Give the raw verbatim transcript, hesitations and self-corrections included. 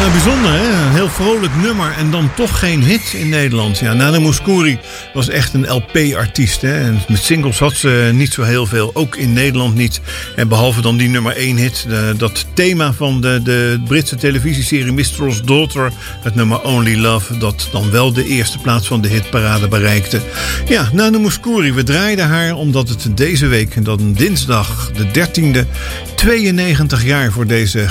Ja, bijzonder hè. Een heel vrolijk nummer en dan toch geen hit in Nederland. Ja, Nana Mouskouri was echt een L P-artiest. Hè. En met singles had ze niet zo heel veel. Ook in Nederland niet. En behalve dan die nummer één hit. De, dat thema van de, de Britse televisieserie mistress Daughter. Het nummer Only Love. Dat dan wel de eerste plaats van de hitparade bereikte. Ja, Nana Mouskouri. We draaiden haar omdat het deze week, dan dinsdag de dertiende... tweeënnegentig jaar voor deze